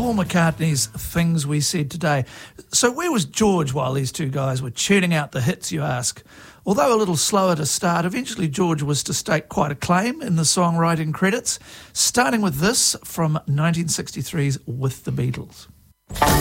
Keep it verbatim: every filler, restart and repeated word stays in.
Paul McCartney's Things We Said Today. So where was George while these two guys were churning out the hits, you ask? Although a little slower to start, eventually George was to stake quite a claim in the songwriting credits, starting with this from nineteen sixty-three's With the Beatles.